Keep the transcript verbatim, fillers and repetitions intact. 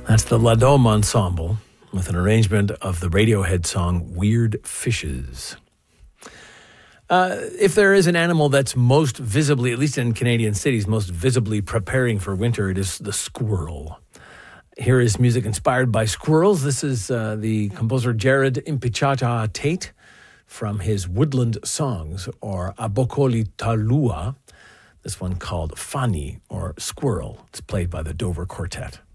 That's the La Dome Ensemble with an arrangement of the Radiohead song Weird Fishes. Uh, if there is an animal that's most visibly, at least in Canadian cities, most visibly preparing for winter, it is the squirrel. Here is music inspired by squirrels. This is uh, the composer Jared Impichata Tate from his Woodland Songs, or Abokoli Talua. This one called Fani, or Squirrel. It's played by the Dover Quartet.